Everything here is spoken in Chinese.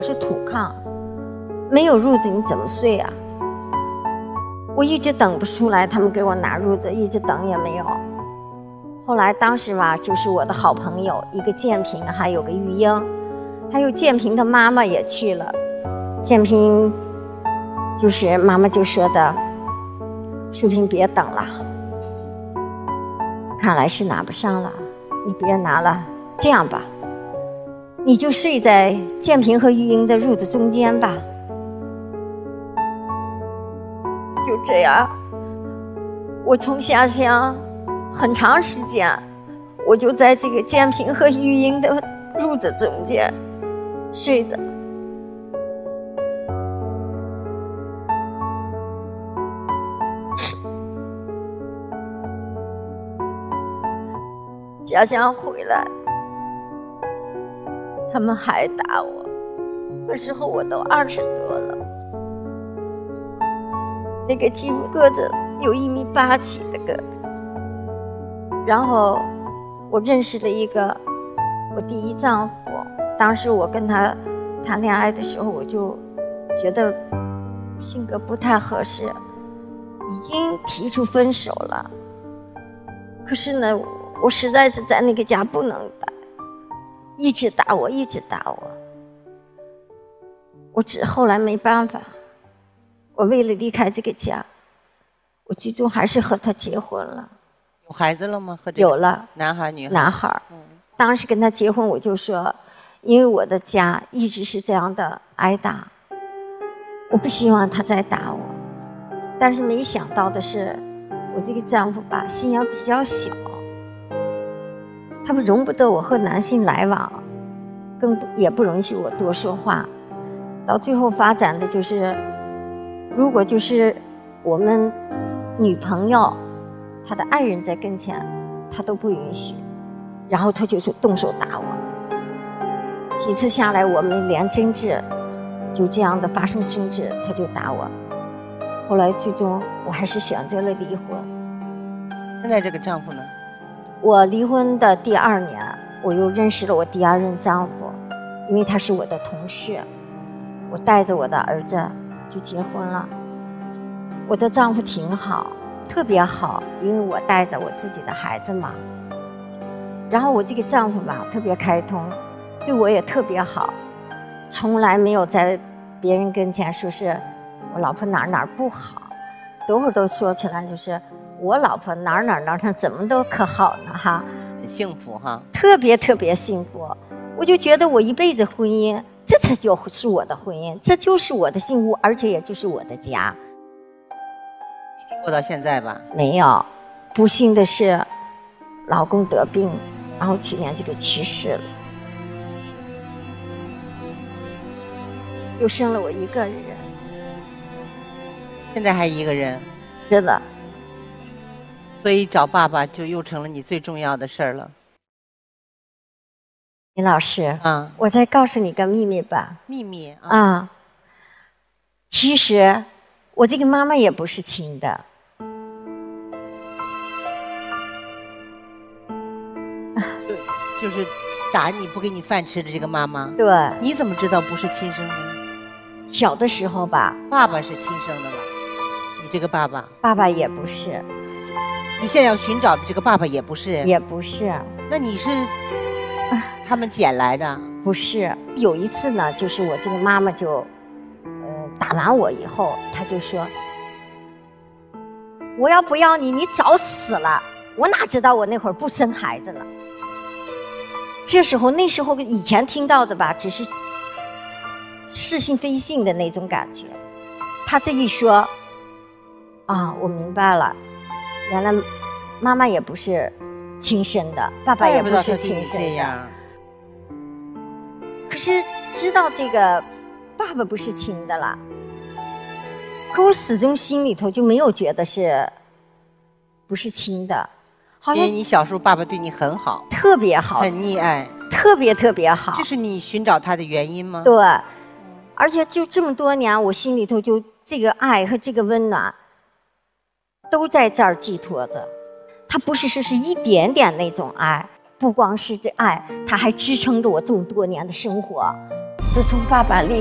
是土炕，没有褥子你怎么睡啊？我一直等不出来，他们给我拿褥子，一直等也没有。后来当时吧，就是我的好朋友，一个建平，还有个玉英，还有建平的妈妈也去了。建平就是妈妈就说的，淑萍别等了，看来是拿不上了，你别拿了，这样吧，你就睡在建平和玉英的褥子中间吧。就这样，我从下乡很长时间，我就在这个建平和玉英的褥子中间睡着。家乡回来，他们还打我，那时候我都20多了。那个几乎个子有1.8米起的个子。然后我认识了一个我第一丈夫，当时我跟他谈恋爱的时候，我就觉得性格不太合适，已经提出分手了。可是呢，我实在是在那个家不能待，一直打我，一直打我。后来没办法，我为了离开这个家，我最终还是和他结婚了。 有孩子了吗？和这个有了， 男孩女孩？ 男孩。当时跟他结婚，我就说，因为我的家一直是这样的挨打，我不希望他再打我。但是没想到的是，我这个丈夫吧，心眼比较小，他们容不得我和男性来往，也不允许我多说话。到最后发展的就是，如果就是我们女朋友，她的爱人在跟前，他都不允许，然后他就是动手打我。几次下来，我们连争执，就这样的发生争执，他就打我。后来最终我还是选择了离婚。 现在这个丈夫呢？ 我离婚的第2年，我又认识了我第2任丈夫，因为他是我的同事，我带着我的儿子就结婚了。我的丈夫挺好，特别好，因为我带着我自己的孩子嘛。然后我这个丈夫吧，特别开通，对我也特别好，从来没有在别人跟前说是我老婆哪儿不好，多会儿都说起来就是我老婆哪儿怎么都可好呢哈， 很幸福哈， 特别特别幸福。我就觉得我一辈子婚姻，这才就是我的婚姻，这就是我的幸福，而且也就是我的家。 过到现在吧？ 没有，不幸的是，老公得病，然后去年这个去世了，又生了我一个人。 现在还一个人？ 是的。 所以找爸爸就又成了你最重要的事儿了。 李老师啊， 我再告诉你个秘密吧。 秘密啊，其实我这个妈妈也不是亲的。 就是打你不给你饭吃的这个妈妈。 对。 你怎么知道不是亲生的？ 小的时候吧。 爸爸是亲生的吧？你这个爸爸？ 爸爸也不是。 你现在要寻找的这个爸爸也不是？ 也不是。 那你是他们捡来的？ 不是。有一次呢，就是我这个妈妈就打完我以后，她就说，我要不要你，你早死了。我哪知道我那会儿不生孩子呢。那时候以前听到的吧，只是是信非信的那种感觉。他这一说，啊，我明白了，原来妈妈也不是亲生的，爸爸也不是亲生的。可是知道这个爸爸不是亲的了，可我始终心里头就没有觉得是不是亲的。 因为你小时候爸爸对你很好， 特别好， 很溺爱， 特别特别好。 这是你寻找他的原因吗？ 对，而且就这么多年，我心里头就这个爱和这个温暖都在这儿寄托着。他不是说是一点点那种爱，不光是这爱，他还支撑着我这么多年的生活。 自从爸爸离